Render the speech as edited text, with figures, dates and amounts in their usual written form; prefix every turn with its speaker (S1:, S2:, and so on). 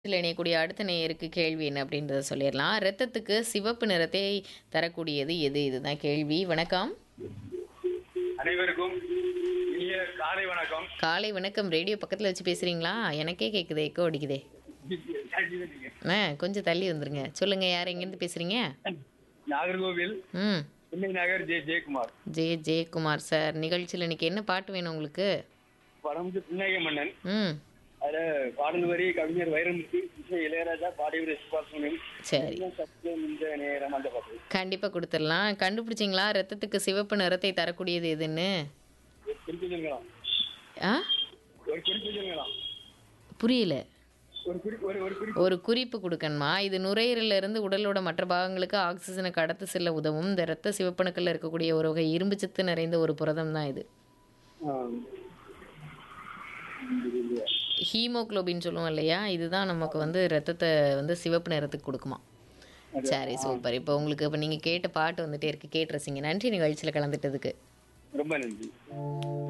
S1: இதில் இணையக்கூடிய அடுத்த நேயருக்கு கேள்வி என்ன அப்படின்றத சொல்லிடலாம். இரத்தத்துக்கு சிவப்பு நிறத்தை தரக்கூடியது எது? இதுதான் கேள்வி. வணக்கம்.
S2: அனைவருக்கும் இனிய காலை வணக்கம்.
S1: காலை வணக்கம். ரேடியோ பக்கத்தில் வச்சு பேசுறீங்களா? எனக்கே கேட்குதே, எக்கோ அடிக்குதே. கொஞ்சம் தள்ளி வந்துருங்க. சொல்லுங்க, யார் எங்கேருந்து பேசுறீங்க?
S2: நாகர்கோவில்
S1: ம்
S2: சென்னை நகர் ஜெயக்குமார்.
S1: ஜெயக்குமார் சார், நிகழ்ச்சியில் இன்னைக்கு என்ன பாட்டு வேணும் உங்களுக்கு?
S2: படம் வந்து புன்னகை மன்னன்.
S1: ம்
S2: அதுல பாடல் வரி கவிஞர் வைரமுத்து, இசை இளையராஜா, பாடியவர் சிவாசனம்.
S1: சரி,
S2: சத்தியம் இந்த நேரம் அந்த பாட்டு.
S1: கண்டிப்பாக கொடுத்துடலாம். கண்டுபிடிச்சிங்களா ரத்தத்துக்கு சிவப்பு நிறத்தை தரக்கூடியது எதுன்னு?
S2: ஒரு குறிப்பு சொல்லுங்களாம்.
S1: ஆ
S2: ஒரு குறிப்பு சொல்லுங்களாம்.
S1: புரியல.
S2: ஒரு குறிப்பு ஒரு குறிப்பு.
S1: ஒரு குறிப்பு கொடுக்கணுமா? இது நுரையீரல்ல இருந்து உடலோட மற்ற பாகங்களுக்கு ஆக்சிஜனை கடத்து செல்ல உதவும். இந்த இரத்த சிவப்பணுக்கள் இருக்கக்கூடிய ஒரு வகை இரும்பு சத்து நிறைந்த ஒரு புரதம் தான் இது. ஹீமோகுளோபின் சொல்லுவோம் இல்லையா, இதுதான் நமக்கு வந்து ரத்தத்தை வந்து சிவப்பு நிறத்துக்கு கொடுக்குமா. சரி, சூப்பர். இப்போ உங்களுக்கு இப்போ நீங்கள் கேட்ட பாட்டு வந்துட்டே இருக்கு, கேட்டு ரசிங்க. நன்றி நிகழ்ச்சியில் கலந்துட்டதுக்கு.
S2: ரொம்ப நன்றி.